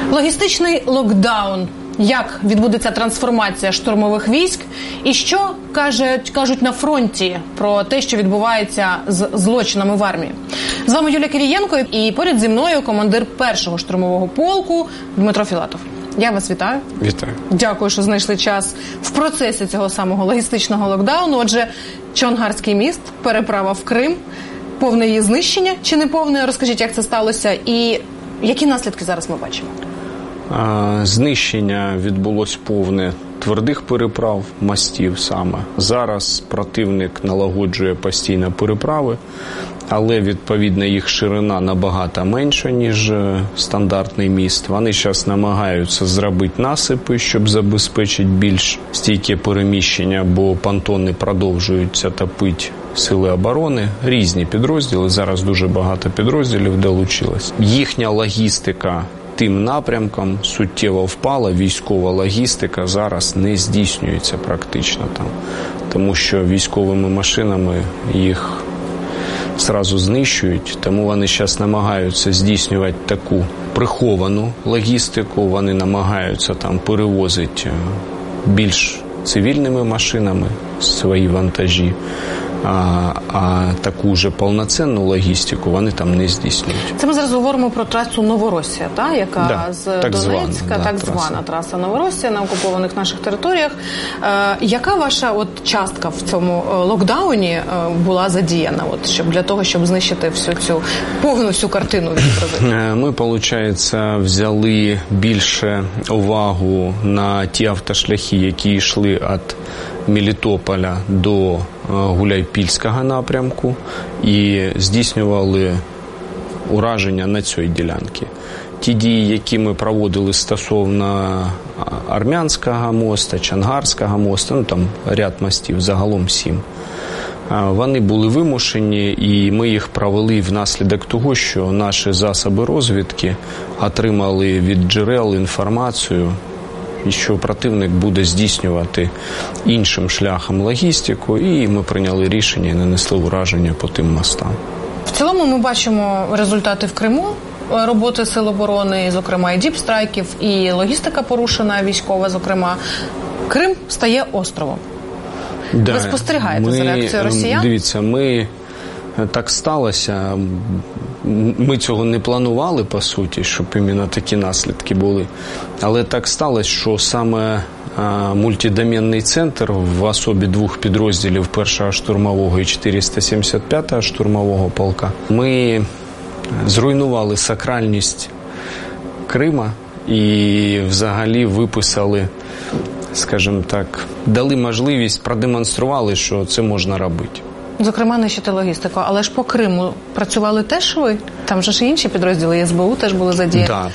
Логістичний локдаун. Як відбудеться трансформація штурмових військ? І що кажуть на фронті про те, що відбувається з злочинами в армії? З вами Юлія Кирієнко і поряд зі мною командир 1-го штурмового полку Дмитро Філатов. Я вас вітаю. Вітаю. Дякую, що знайшли час в процесі цього самого логістичного локдауну. Отже, Чонгарський міст, переправа в Крим, повне її знищення чи не повне? Розкажіть, як це сталося і які наслідки зараз ми бачимо? Знищення відбулось повне твердих переправ, мостів саме. Зараз противник налагоджує постійно переправи, але відповідно їх ширина набагато менша, ніж стандартний міст. Вони зараз намагаються зробити насипи, щоб забезпечити більш стійке переміщення, бо понтони продовжуються топити сили оборони. Різні підрозділи, зараз дуже багато підрозділів долучилось. Їхня логістика тим напрямком суттєво впала, військова логістика зараз не здійснюється практично там, тому що військовими машинами їх зразу знищують, тому вони зараз намагаються здійснювати таку приховану логістику, вони намагаються там перевозити більш цивільними машинами свої вантажі, а таку вже повноцінну логістику вони там не здійснюють. Це ми зараз говоримо про трасу Новоросія, яка з Донецька, так звана траса Новоросія на окупованих наших територіях. Яка ваша частка в цьому локдауні була задіяна, щоб для того, щоб знищити повну всю картину відобразити? Ми, виходить, взяли більше увагу на ті автошляхи, які йшли від Мелітополя до Гуляйпільського напрямку і здійснювали ураження на цій ділянці. Ті дії, які ми проводили стосовно Армянського моста, Чонгарського моста, там ряд мостів, загалом 7, вони були вимушені, і ми їх провели внаслідок того, що наші засоби розвідки отримали від джерел інформацію, і що противник буде здійснювати іншим шляхом логістику, і ми прийняли рішення і нанесли ураження по тим мостам. В цілому ми бачимо результати в Криму роботи Сил оборони, зокрема і діпстрайків, і логістика порушена військова, зокрема. Крим стає островом. Да, ви спостерігаєте за реакцією росіян? Дивіться, так сталося. Ми цього не планували, по суті, щоб іменно такі наслідки були. Але так сталося, що саме мультидомінний центр в особі 2 підрозділів 1-го штурмового і 475-го штурмового полка, ми зруйнували сакральність Крима і взагалі виписали, скажімо так, дали можливість, продемонстрували, що це можна робити. Зокрема, нищити логістику. Але ж по Криму працювали теж ви? Там же ж і інші підрозділи СБУ теж були задіяні. Так.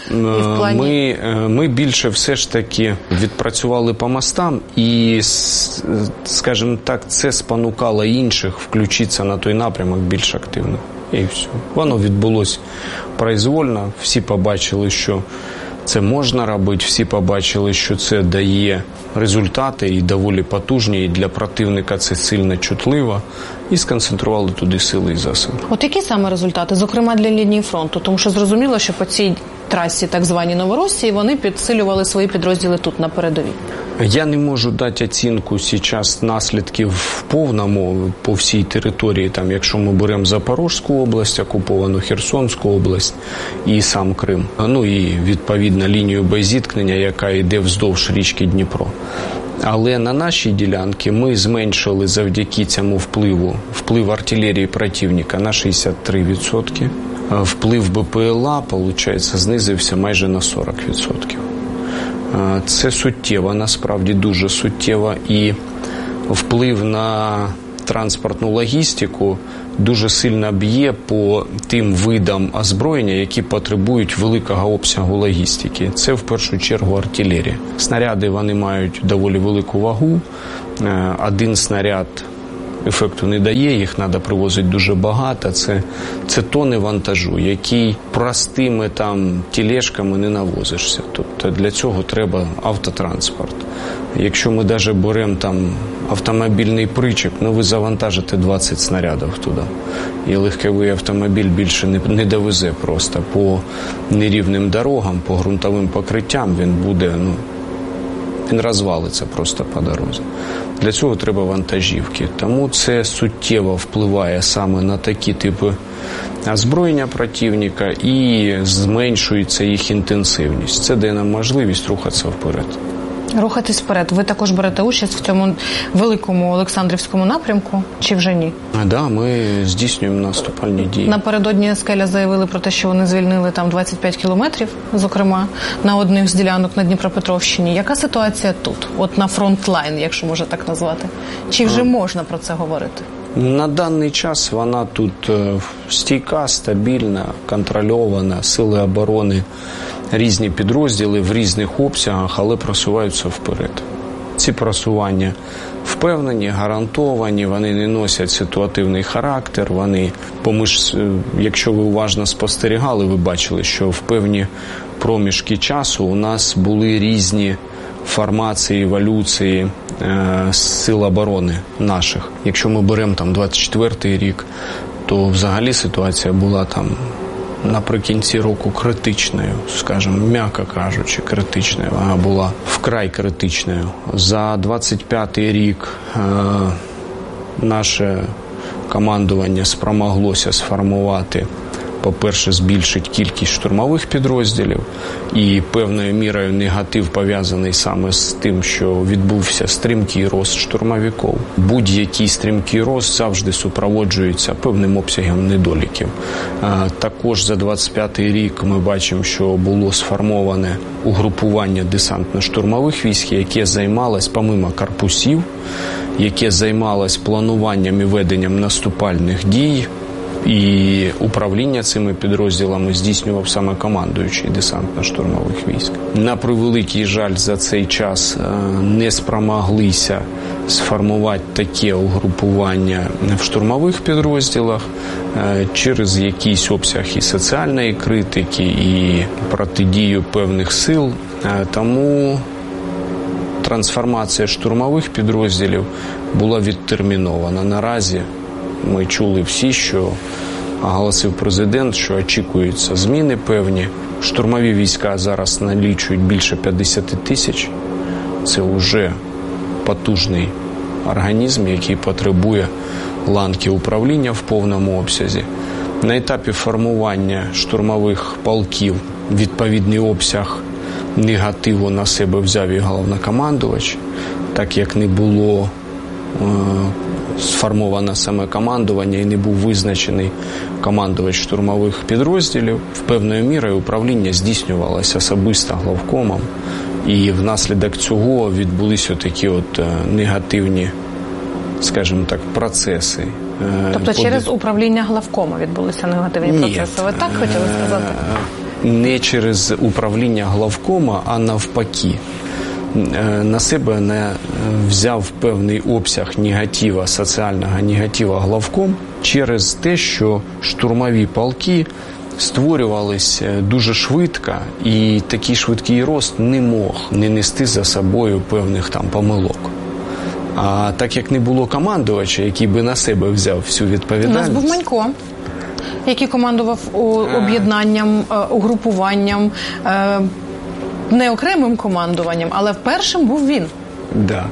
Ми більше все ж таки відпрацювали по мостам і, скажімо так, це спонукало інших включитися на той напрямок більш активно. І все. Воно відбулося произвольно. Всі побачили, що це можна робити, всі побачили, що це дає результати і доволі потужні, і для противника це сильно чутливо, і сконцентрували туди сили і засоби. От які саме результати, зокрема для лінії фронту? Тому що зрозуміло, що по цій трасі, так званій Новоросії, вони підсилювали свої підрозділи тут, на передовій. Я не можу дати оцінку зараз наслідків в повному по всій території, там, якщо ми беремо Запорізьку область, окуповану Херсонську область і сам Крим. І відповідно лінію боєзіткнення, яка йде вздовж річки Дніпро. Але на нашій ділянці ми зменшили завдяки цьому вплив артилерії противника на 63%. Вплив БПЛА, виходить, знизився майже на 40%. Це суттєво, насправді дуже суттєво, і вплив на транспортну логістику дуже сильно б'є по тим видам озброєння, які потребують великого обсягу логістики. Це в першу чергу артилерія. Снаряди вони мають доволі велику вагу. Один снаряд ефекту не дає, їх треба привозити дуже багато. Це тони вантажу, який простими тележками не навозишся. Тобто для цього треба автотранспорт. Якщо ми навіть беремо автомобільний причеп, ви завантажите 20 снарядів туди. І легковий автомобіль більше не довезе просто по нерівним дорогам, по ґрунтовим покриттям, він розвалиться просто по дорозі. Для цього треба вантажівки. Тому це суттєво впливає саме на такі типи озброєння противника і зменшується їх інтенсивність. Це дає нам можливість рухатися вперед. Рухатись вперед. Ви також берете участь в цьому великому Олександрівському напрямку, чи вже ні? Так, ми здійснюємо наступальні дії. Напередодні «Скеля» заявили про те, що вони звільнили 25 кілометрів, зокрема, на одних з ділянок на Дніпропетровщині. Яка ситуація тут? От на фронтлайн, якщо можна так назвати. Чи вже можна про це говорити? На даний час вона тут стійка, стабільна, контрольована, сили оборони, різні підрозділи в різних обсягах, але просуваються вперед. Ці просування впевнені, гарантовані, вони не носять ситуативний характер, якщо ви уважно спостерігали, ви бачили, що в певні проміжки часу у нас були різні формації, еволюції сил оборони наших. Якщо ми беремо 24-й рік, то взагалі ситуація була наприкінці року критичною, скажімо, м'яко кажучи, критичною. Вона була вкрай критичною. За 25-й рік наше командування спромоглося сформувати, по-перше, збільшить кількість штурмових підрозділів, і певною мірою негатив пов'язаний саме з тим, що відбувся стрімкий рост штурмовиків. Будь-який стрімкий рост завжди супроводжується певним обсягом недоліків. Також за 25-й рік ми бачимо, що було сформоване угрупування десантно-штурмових військ, яке займалось, помимо корпусів, яке займалось плануванням і веденням наступальних дій, і управління цими підрозділами здійснював саме командуючий десантно-штурмових військ. На превеликий жаль, за цей час не спромоглися сформувати таке угрупування в штурмових підрозділах через якийсь обсяг і соціальної критики, і протидію певних сил. Тому трансформація штурмових підрозділів була відтермінована. Наразі ми чули всі, що оголосив президент, що очікуються зміни певні. Штурмові війська зараз налічують більше 50 тисяч. Це вже потужний організм, який потребує ланки управління в повному обсязі. На етапі формування штурмових полків відповідний обсяг негативу на себе взяв і головнокомандувач, так як не було сформоване саме командування і не був визначений командувач штурмових підрозділів. В певною мірою управління здійснювалося особисто главкомом, і внаслідок цього відбулися такі негативні, скажімо так, процеси. Тобто через управління главкома відбулися негативні процеси? Ви так хотіли сказати? Не через управління главкома, а навпаки. На себе взяв певний обсяг негатива, соціального негатива главком через те, що штурмові полки створювалися дуже швидко, і такий швидкий рост не мог не нести за собою певних помилок. А так як не було командувача, який би на себе взяв всю відповідальність... У нас був Манько, який командував об'єднанням, угрупуванням, не окремим командуванням, але першим був він. Так.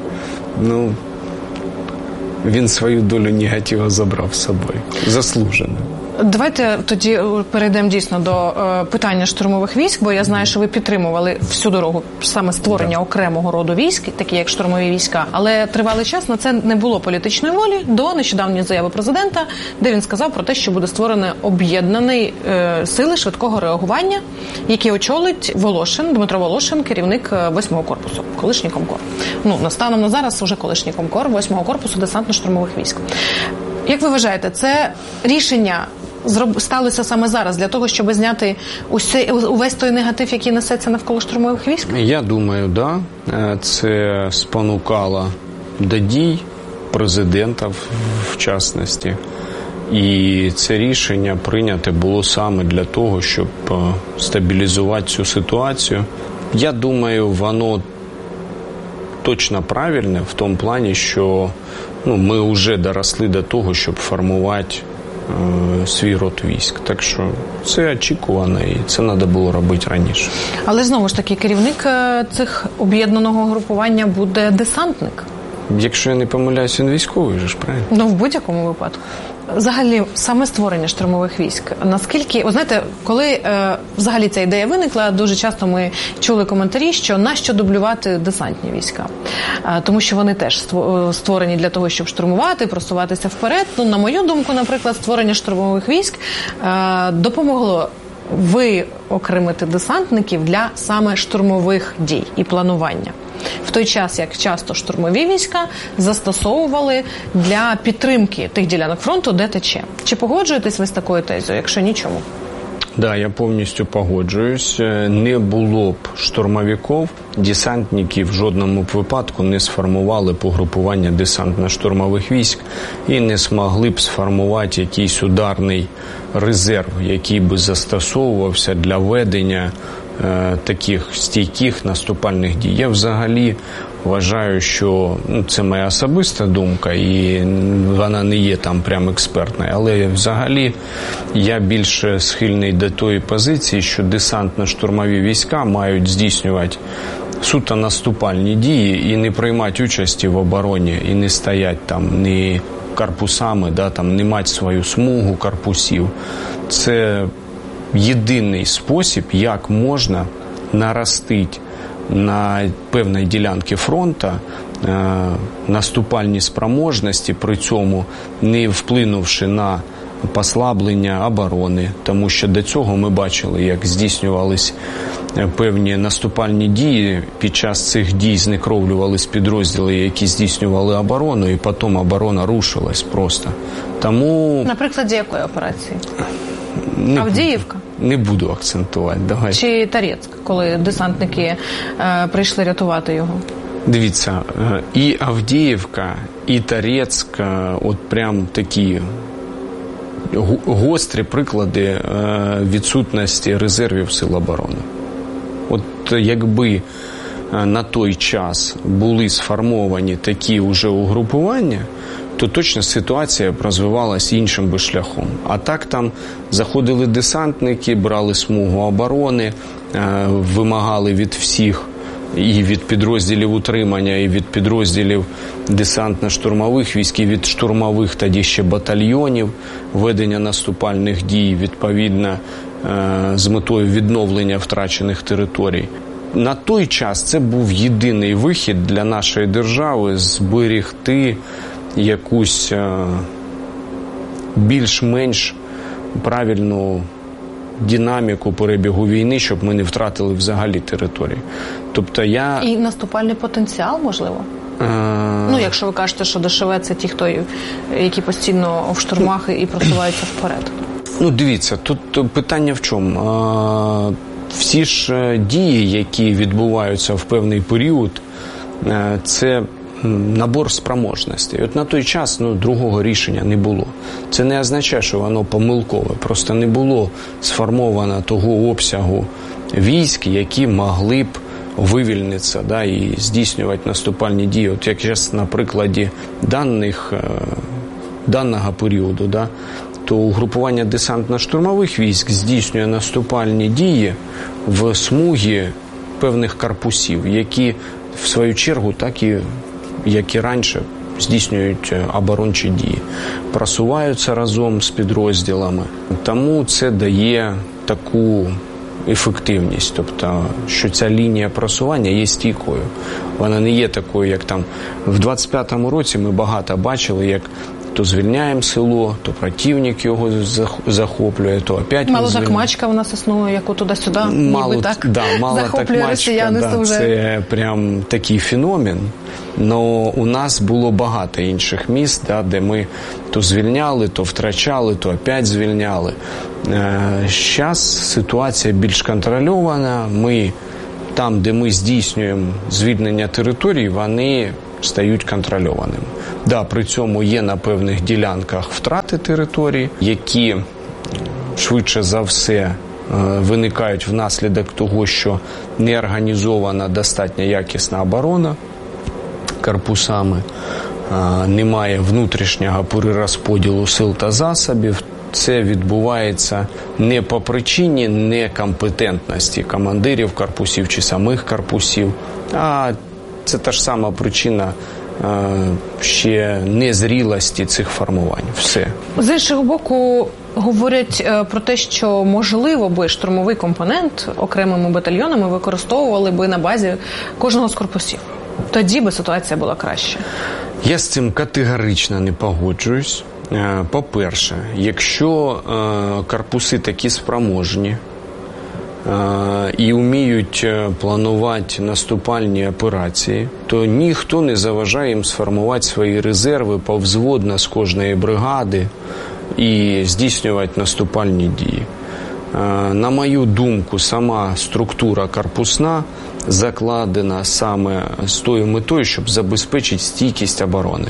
Він свою долю негатива забрав з собою. Заслужено. Давайте тоді перейдемо дійсно до питання штурмових військ, бо я знаю, що ви підтримували всю дорогу саме створення окремого роду військ, такі як штурмові війська, але тривалий час на це не було політичної волі до нещодавньої заяви президента, де він сказав про те, що буде створений об'єднаний сили швидкого реагування, які очолить Волошин, Дмитро Волошин, керівник 8-го корпусу, колишній комкор. Станом на зараз уже колишній комкор 8-го корпусу десантно-штурмових військ. Як ви вважаєте, це рішення сталося саме зараз, для того, щоб зняти увесь той негатив, який несеться навколо штурмових військ? Я думаю, да. Це спонукало до дій президента в частності. І це рішення прийняте було саме для того, щоб стабілізувати цю ситуацію. Я думаю, воно точно правильне в тому плані, що ми вже доросли до того, щоб формувати свій род військ. Так що це очікувано і це треба було робити раніше. Але знову ж таки, керівник цих об'єднаного групування буде десантник. Якщо я не помиляюсь, він військовий же ж, правильно? В будь-якому випадку. Взагалі, саме створення штурмових військ. Наскільки, ви знаєте, коли взагалі ця ідея виникла, дуже часто ми чули коментарі, що нащо дублювати десантні війська. Тому що вони теж створені для того, щоб штурмувати, просуватися вперед. На мою думку, наприклад, створення штурмових військ допомогло виокремити десантників для саме штурмових дій і планування. В той час, як часто штурмові війська застосовували для підтримки тих ділянок фронту, де тече. Чи погоджуєтесь ви з такою тезою? Якщо ні, чому? Да, я повністю погоджуюсь. Не було б штурмовиків, десантники в жодному випадку не сформували погрупування десантно-штурмових військ і не змогли б сформувати якийсь ударний резерв, який би застосовувався для ведення таких стійких наступальних дій. Я взагалі вважаю, що це моя особиста думка, і вона не є там прям експертною, але взагалі я більше схильний до тої позиції, що десантно-штурмові війська мають здійснювати суто наступальні дії і не приймати участі в обороні, і не стоять там ні корпусами, не мати свою смугу корпусів. Це єдиний спосіб, як можна наростити на певній ділянці фронту наступальні спроможності, при цьому не вплинувши на послаблення оборони. Тому що до цього ми бачили, як здійснювались певні наступальні дії. Під час цих дій знекровлювались підрозділи, які здійснювали оборону, і потім оборона рушилась просто. Тому... На прикладі якої операції? Авдіївка? Не буду акцентувати. Давай. Чи Торецьк, коли десантники прийшли рятувати його? Дивіться, і Авдіївка, і Торецьк, от прям такі гострі приклади відсутності резервів сил оборони. От якби на той час були сформовані такі вже угрупування, то точно ситуація б розвивалася іншим би шляхом. А так там заходили десантники, брали смугу оборони, вимагали від всіх, і від підрозділів утримання, і від підрозділів десантно-штурмових військ, і від штурмових тоді ще батальйонів, ведення наступальних дій, відповідно, з метою відновлення втрачених територій. На той час це був єдиний вихід для нашої держави зберегти якусь більш-менш правильну динаміку перебігу війни, щоб ми не втратили взагалі території. Тобто І наступальний потенціал, можливо? Якщо ви кажете, що ДШВ – це ті, які постійно в штурмах і просуваються вперед. Дивіться, тут питання в чому? Всі ж дії, які відбуваються в певний період, це набор спроможностей. От на той час другого рішення не було. Це не означає, що воно помилкове. Просто не було сформовано того обсягу військ, які могли б вивільнитися і здійснювати наступальні дії. От як зараз на прикладі даного періоду, то угрупування десантно-штурмових військ здійснює наступальні дії в смугі певних корпусів, які в свою чергу так і як і раніше, здійснюють оборончі дії. Просуваються разом з підрозділами. Тому це дає таку ефективність. Тобто, що ця лінія просування є стійкою. Вона не є такою, як там в 25-му році ми багато бачили, як то звільняємо село, то противник його захоплює, то опять ми звільняємо. Мало-так-мачка у нас існує, яку туди-сюди ніби так захоплює росіяни. Це прям такий феномен. Но у нас було багато інших міст, де ми то звільняли, то втрачали, то опять звільняли. Зараз ситуація більш контрольована. Ми там, де ми здійснюємо звільнення територій, вони стають контрольованими. Да, при цьому є на певних ділянках втрати території, які швидше за все виникають внаслідок того, що не організована достатньо якісна оборона корпусами, немає внутрішнього перерозподілу сил та засобів. Це відбувається не по причині некомпетентності командирів корпусів чи самих корпусів, а це та ж сама причина ще незрілості цих формувань. Все. З іншого боку, говорять про те, що, можливо, би штурмовий компонент окремими батальйонами використовували би на базі кожного з корпусів. Тоді би ситуація була краща. Я з цим категорично не погоджуюсь. По-перше, якщо корпуси такі спроможні і вміють планувати наступальні операції, то ніхто не заважає їм сформувати свої резерви повзводно з кожної бригади і здійснювати наступальні дії. На мою думку, сама структура корпусна закладена саме з тою метою, щоб забезпечити стійкість оборони.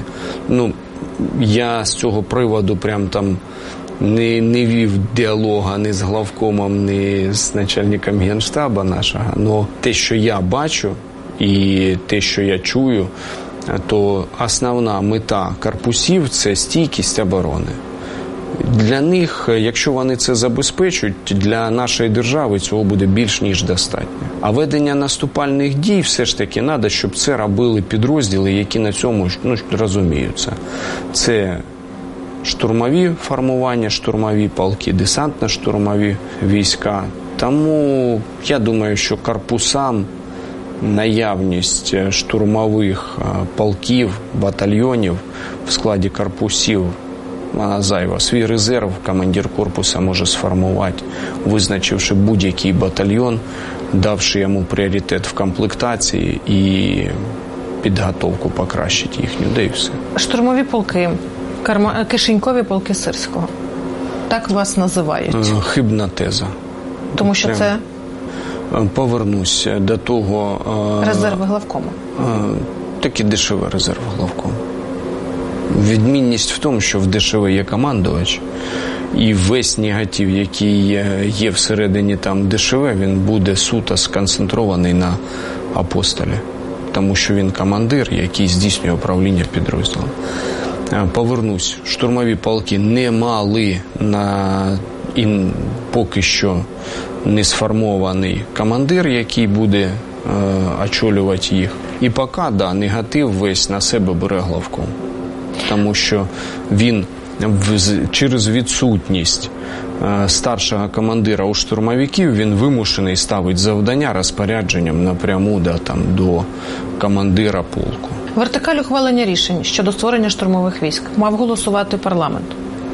Я з цього приводу прям там не вів діалога ні з главкомом, ні з начальником Генштабу нашого. Но те, що я бачу і те, що я чую, то основна мета корпусів – це стійкість оборони. Для них, якщо вони це забезпечують, для нашої держави цього буде більш ніж достатньо. А ведення наступальних дій все ж таки треба, щоб це робили підрозділи, які на цьому розуміються. Це штурмові формування, штурмові полки, десантно-штурмові війська. Тому я думаю, що корпусам наявність штурмових полків, батальйонів в складі корпусів вона зайва. Свій резерв командир корпуса може сформувати, визначивши будь-який батальйон, давши йому пріоритет в комплектації і підготовку покращити їхню, де і все. Штурмові полки, кишенькові полки Сирського. Так вас називають? Хибна теза. Тому що це? Повернусь до того... Резерви главкому. Такі дешеві резерви главкому. Відмінність в тому, що в ДШВ є командувач, і весь негатив, який є всередині там ДШВ, він буде суто сконцентрований на апостолі, тому що він командир, який здійснює управління підрозділом. Повернусь, штурмові полки не мали і поки що не сформований командир, який буде очолювати їх. І поки, негатив весь на себе бере главком. Тому що він через відсутність старшого командира у штурмовиків, він вимушений ставити завдання розпорядженням напряму до командира полку. Вертикаль ухвалення рішень щодо створення штурмових військ мав голосувати парламент?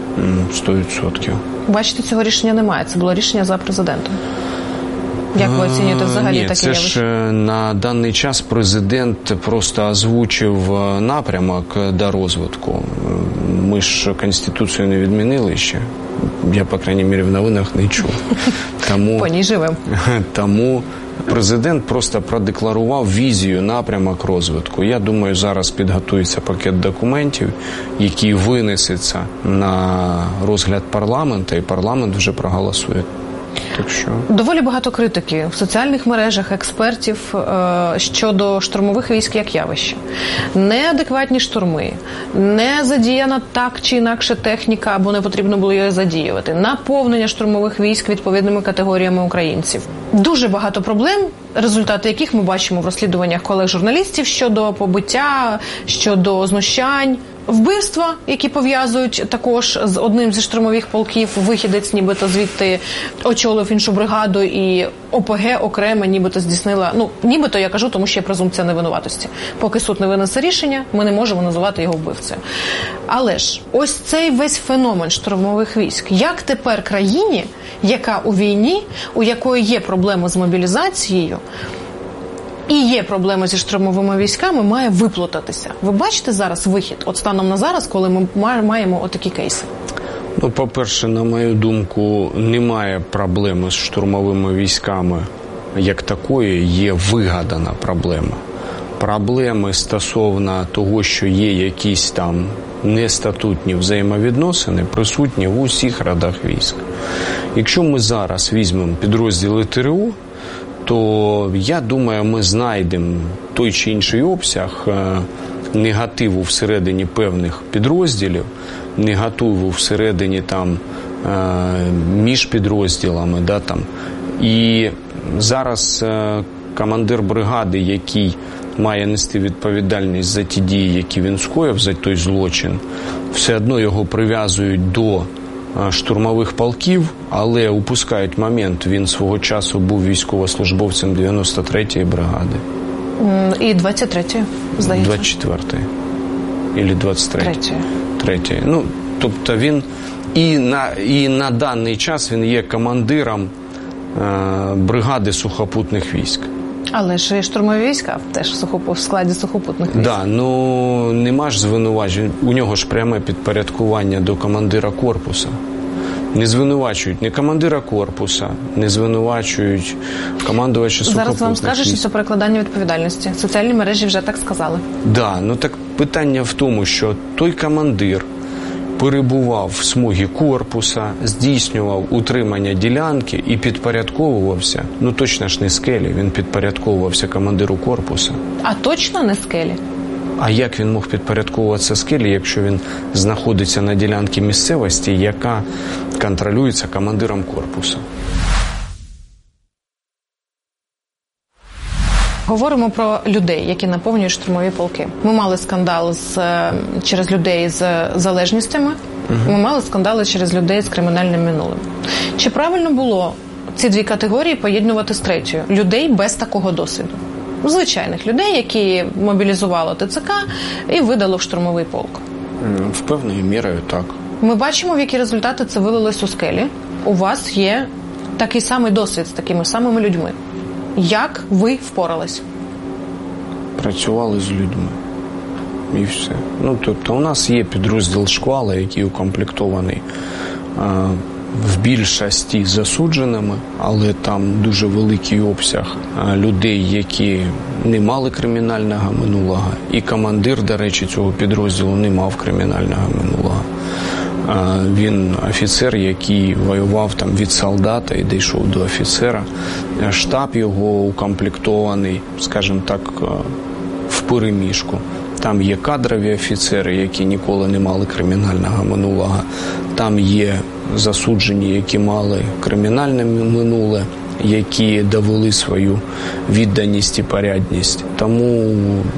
100%. Бачите, цього рішення немає. Це було рішення за президентом. Як ви оцінюєте взагалі таке явище? Це ж на даний час президент просто озвучив напрямок до розвитку. Ми ж Конституцію не відмінили ще. Я, по крайній мірі, в новинах не чув. По ній живемо. Тому президент просто продекларував візію, напрямок розвитку. Я думаю, зараз підготується пакет документів, який винесеться на розгляд парламенту, і парламент вже проголосує. Так що... Доволі багато критики в соціальних мережах, експертів щодо штурмових військ як явища. Неадекватні штурми, не задіяна так чи інакше техніка, або не потрібно було її задіювати, наповнення штурмових військ відповідними категоріями українців. Дуже багато проблем, результати яких ми бачимо в розслідуваннях колег-журналістів щодо побиття, щодо знущань. Вбивства, які пов'язують також з одним зі штурмових полків, вихідець нібито звідти очолив іншу бригаду, і ОПГ окремо нібито здійснила, нібито я кажу, тому що є презумпція невинуватості. Поки суд не винесе рішення, ми не можемо називати його вбивцею. Але ж ось цей весь феномен штурмових військ, як тепер країні, яка у війні, у якої є проблеми з мобілізацією, і є проблеми зі штурмовими військами, має виплутатися. Ви бачите зараз вихід, от станом на зараз, коли ми маємо отакі кейси? По-перше, на мою думку, немає проблеми з штурмовими військами як такої, є вигадана проблема. проблеми стосовно того, що є якісь там нестатутні взаємовідносини, присутні в усіх родах військ. Якщо ми зараз візьмемо підрозділи ТРО, то, я думаю, ми знайдемо той чи інший обсяг негативу всередині певних підрозділів, негативу всередині там між підрозділами, да, там. І зараз командир бригади, який має нести відповідальність за ті дії, які він скоїв, за той злочин, все одно його прив'язують до штурмових полків, але упускають момент, він свого часу був військовослужбовцем 93-ї бригади. І 23-ї, здається. 24-ї. Ілі 23-ї. 3-ї. Ну, тобто він і на даний час він є командиром бригади сухопутних військ. Але ж і штурмові війська теж в складі сухопутних військ. Да, ну нема ж звинувачень. У нього ж пряме підпорядкування до командира корпуса. Не звинувачують ні командира корпуса, не звинувачують командувача сухопутних військ. Зараз вам скажуть, що це перекладання відповідальності. Соціальні мережі вже так сказали. Да, ну так питання в тому, що той командир перебував в смугі корпуса, здійснював утримання ділянки і підпорядковувався, ну точно ж не скелі, він підпорядковувався командиру корпуса. А точно не скелі? А як він мог підпорядковуватися скелі, якщо він знаходиться на ділянці місцевості, яка контролюється командиром корпусу? Говоримо про людей, які наповнюють штурмові полки. Ми мали скандал через людей з залежностями, ми мали скандали через людей з кримінальним минулим. Чи правильно було ці дві категорії поєднувати з третьою? Людей без такого досвіду. Звичайних людей, які мобілізувало ТЦК і видало в штурмовий полк. В певною мірою так. Ми бачимо, в які результати це вилилось у скелі. У вас є такий самий досвід з такими самими людьми. Як ви впорались? Працювали з людьми. І все. Ну, тобто у нас є підрозділ «Шквала», який укомплектований в більшості засудженими, але там дуже великий обсяг людей, які не мали кримінального минулого. І командир, до речі, цього підрозділу не мав кримінального минулого. Він офіцер, який воював там від солдата і дійшов до офіцера. Штаб його укомплектований, скажімо так, в переміжку. Там є кадрові офіцери, які ніколи не мали кримінального минулого. Там є засуджені, які мали кримінальне минуле, які довели свою відданість і порядність. Тому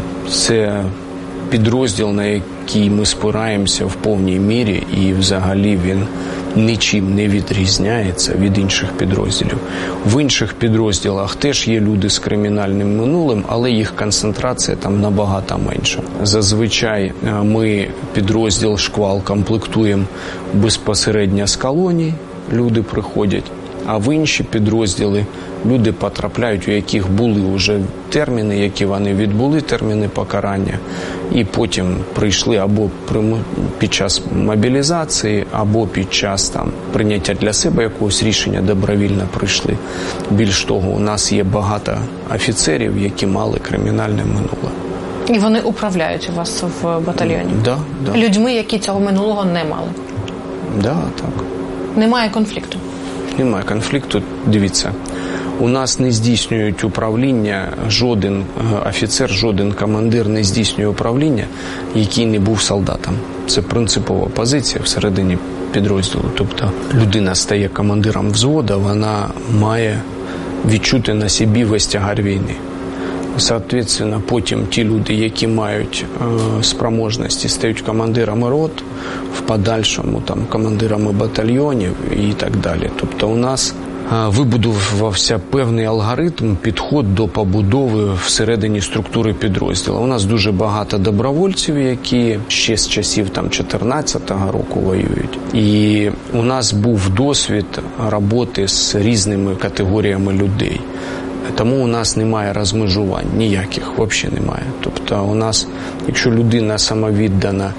це підрозділ, на який ми спираємося в повній мірі, і взагалі він нічим не відрізняється від інших підрозділів. В інших підрозділах теж є люди з кримінальним минулим, але їх концентрація там набагато менша. Зазвичай ми підрозділ «Шквал» комплектуємо безпосередньо з колоній, люди приходять, а в інші підрозділи люди потрапляють, у яких були вже терміни, які вони відбули, терміни покарання, і потім прийшли або під час мобілізації, або під час там прийняття для себе якогось рішення добровільно прийшли. Більш того, у нас є багато офіцерів, які мали кримінальне минуле. І вони управляють у вас в батальйоні? Да. Людьми, які цього минулого не мали? Да, так. Немає конфлікту? Немає конфлікту. Дивіться, у нас не здійснюють управління жоден офіцер, жоден командир не здійснює управління, який не був солдатом. Це принципова позиція всередині підрозділу. Тобто людина стає командиром взводу, вона має відчути на собі весь тягар війни. Соответственно, потім ті люди, які мають спроможності, стають командирами рот, в подальшому там командирами батальйонів і так далі. Тобто у нас вибудувався певний алгоритм, підход до побудови всередині структури підрозділу. У нас дуже багато добровольців, які ще з часів там 14-го року воюють. І у нас був досвід роботи з різними категоріями людей. Тому у нас немає розмежувань, ніяких, взагалі немає. Тобто у нас, якщо людина самовіддана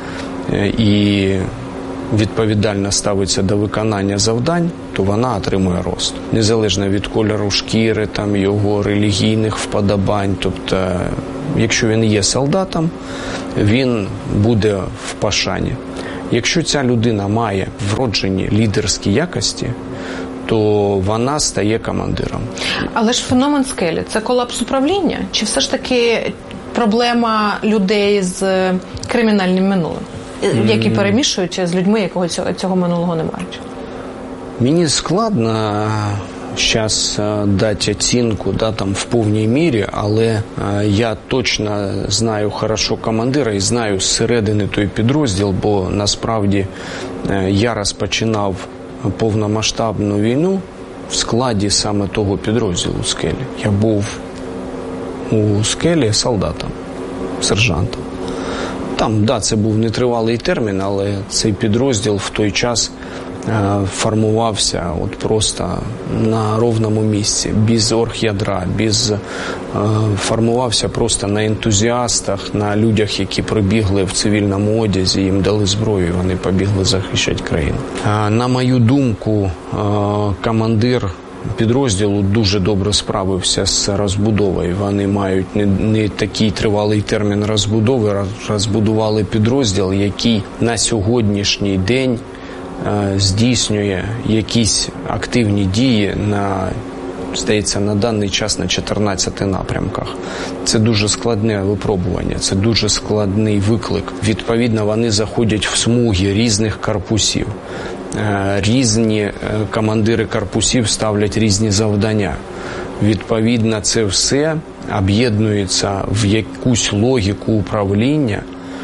і відповідально ставиться до виконання завдань, то вона отримує рост. Незалежно від кольору шкіри, там, його релігійних вподобань. Тобто Якщо він є солдатом, він буде в пошані. Якщо ця людина має вроджені лідерські якості, то вона стає командиром. Але ж феномен скелі – це колапс управління? Чи все ж таки проблема людей з кримінальним минулим, які перемішуються з людьми, якого цього минулого не мають? Мені складно зараз дати оцінку в повній мірі, але я точно знаю хорошо командира і знаю зсередини той підрозділ, бо насправді я розпочинав повномасштабну війну в складі саме того підрозділу «Скелі». Я був у «Скелі» солдатом, сержантом. Там, це був нетривалий термін, але цей підрозділ в той час формувався просто на ровному місці, без оргядра, формувався просто на ентузіастах, на людях, які прибігли в цивільному одязі, їм дали зброю, і вони побігли захищати країну. На мою думку, командир підрозділу дуже добре справився з розбудовою. Вони мають не такий тривалий термін розбудови, розбудували підрозділ, який на сьогоднішній день здійснює якісь активні дії на даний час на 14 напрямках. Це дуже складне випробування, це дуже складний виклик. Відповідно, вони заходять в смуги різних корпусів. Різні командири корпусів ставлять різні завдання. Відповідно, це все об'єднується в якусь логіку управління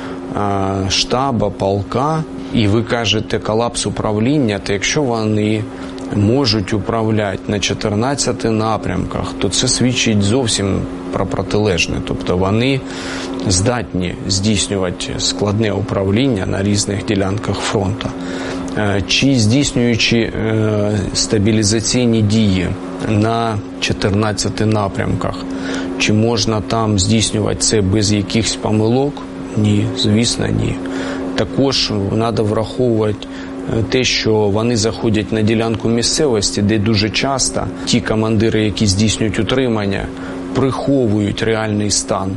штаба, полка. І ви кажете колапс управління, то якщо вони можуть управляти на 14 напрямках, то це свідчить зовсім про протилежне. Тобто вони здатні здійснювати складне управління на різних ділянках фронту. Чи здійснюючи стабілізаційні дії на 14 напрямках, чи можна там здійснювати це без якихось помилок? Ні, звісно, ні. Також треба враховувати те, що вони заходять на ділянку місцевості, де дуже часто ті командири, які здійснюють утримання, приховують реальний стан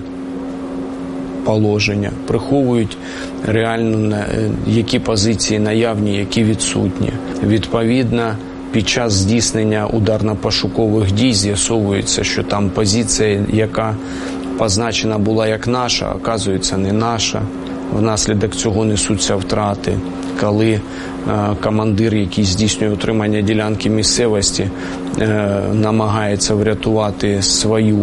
положення, приховують реально, які позиції наявні, які відсутні. Відповідно, під час здійснення ударно-пошукових дій з'ясовується, що там позиція, яка позначена була як наша, оказується не наша. Внаслідок цього несуться втрати. Коли командир, який здійснює утримання ділянки місцевості, намагається врятувати свою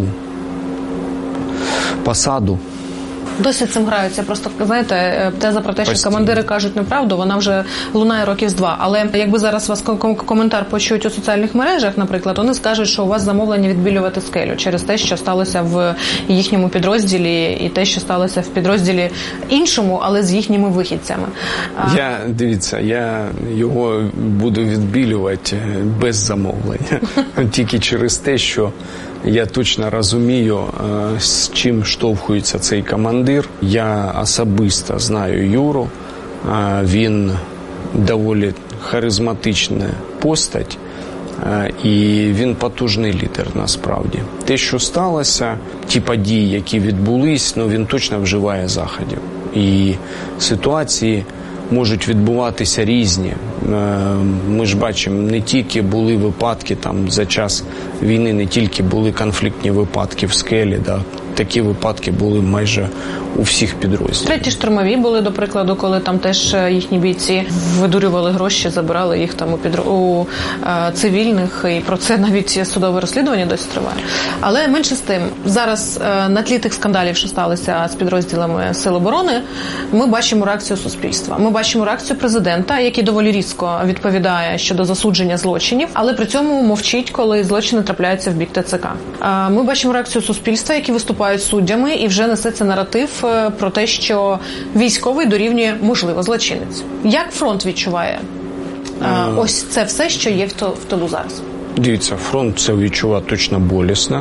посаду. Досі цим граються. Просто, знаєте, теза про те, що командири кажуть неправду, вона вже лунає років з 2. Але якби зараз вас коментар почують у соціальних мережах, наприклад, вони скажуть, що у вас замовлення відбілювати скелю через те, що сталося в їхньому підрозділі і те, що сталося в підрозділі іншому, але з їхніми вихідцями. Дивіться, я його буду відбілювати без замовлення. Тільки через те, що я точно розумію, з чим штовхується цей командир. Я особисто знаю Юру. Він доволі харизматична постать. І він потужний лідер, насправді. Те, що сталося, ті події, які відбулись, він точно вживає заходів. І ситуації можуть відбуватися різні. Ми ж бачимо, не тільки були випадки за час війни, не тільки були конфліктні випадки в скелі, такі випадки були майже у всіх підрозділах. 3-ті штурмові були, до прикладу, коли там теж їхні бійці видурювали гроші, забирали їх там у цивільних, і про це навіть судове розслідування досі триває. Але менше з тим, зараз на тлі тих скандалів, що сталися з підрозділами Сил оборони, ми бачимо реакцію суспільства. Ми бачимо реакцію президента, який доволі різко відповідає щодо засудження злочинів, але при цьому мовчить, коли злочини трапляються в бік ТЦК. Ми бачимо реакцію суспільства, які виступають суддями, і вже несеться наратив про те, що військовий дорівнює, можливо, злочинець. Як фронт відчуває ось це все, що є в тилу зараз? Дивіться, фронт це відчуває точно болісно.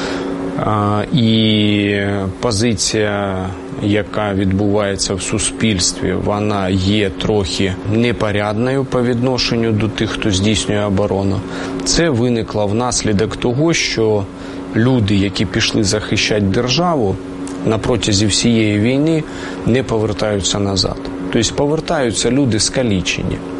І позиція, яка відбувається в суспільстві, вона є трохи непорядною по відношенню до тих, хто здійснює оборону. Це виникло внаслідок того, що люди, які пішли захищати державу, на протязі всієї війни не повертаються назад. Тобто повертаються люди скалічені.